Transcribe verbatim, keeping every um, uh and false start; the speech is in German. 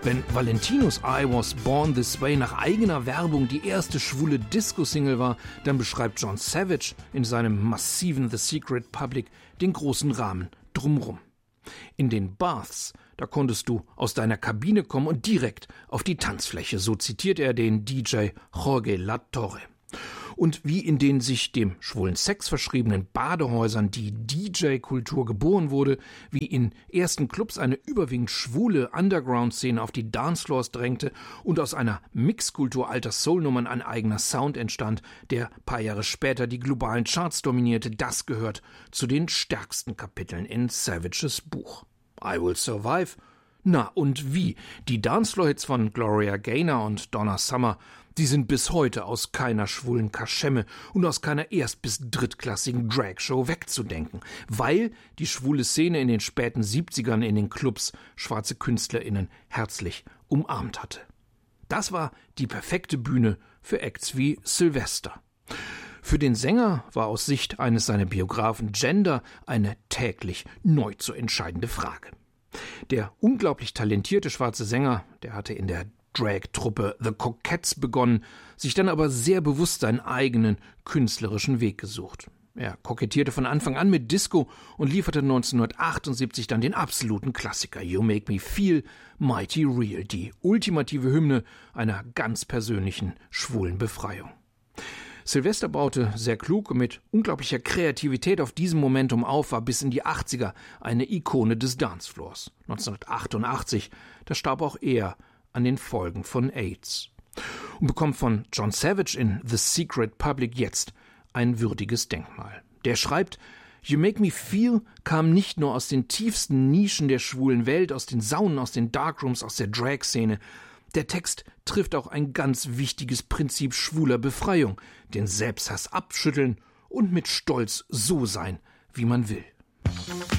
Wenn Valentinos I Was Born This Way nach eigener Werbung die erste schwule Disco-Single war, dann beschreibt Jon Savage in seinem massiven The Secret Public den großen Rahmen drumrum. In den Baths, da konntest du aus deiner Kabine kommen und direkt auf die Tanzfläche, so zitiert er den D J Jorge La Torre. Und wie in den sich dem schwulen Sex verschriebenen Badehäusern die D J-Kultur geboren wurde, wie in ersten Clubs eine überwiegend schwule Underground-Szene auf die Dancefloors drängte und aus einer Mixkultur alter Soul-Nummern ein eigener Sound entstand, der paar Jahre später die globalen Charts dominierte, das gehört zu den stärksten Kapiteln in Savages Buch. I Will Survive. Na und wie? Die Dancefloor-Hits von Gloria Gaynor und Donna Summer, die sind bis heute aus keiner schwulen Kaschemme und aus keiner erst- bis drittklassigen Dragshow wegzudenken, weil die schwule Szene in den späten siebzigern in den Clubs schwarze KünstlerInnen herzlich umarmt hatte. Das war die perfekte Bühne für Acts wie Sylvester. Für den Sänger war aus Sicht eines seiner Biografen Gender eine täglich neu zu entscheidende Frage. Der unglaublich talentierte schwarze Sänger, der hatte in der Drag-Truppe The Coquettes begonnen, sich dann aber sehr bewusst seinen eigenen künstlerischen Weg gesucht. Er kokettierte von Anfang an mit Disco und lieferte neunzehnhundertachtundsiebzig dann den absoluten Klassiker You Make Me Feel Mighty Real, die ultimative Hymne einer ganz persönlichen schwulen Befreiung. Sylvester baute sehr klug und mit unglaublicher Kreativität auf diesem Momentum auf, war bis in die achtziger eine Ikone des Dancefloors. neunzehnhundertachtundachtzig, da starb auch er an den Folgen von AIDS und bekommt von Jon Savage in The Secret Public jetzt ein würdiges Denkmal. Der schreibt, You Make Me Feel kam nicht nur aus den tiefsten Nischen der schwulen Welt, aus den Saunen, aus den Darkrooms, aus der Drag-Szene. Der Text trifft auch ein ganz wichtiges Prinzip schwuler Befreiung, den Selbsthass abschütteln und mit Stolz so sein, wie man will.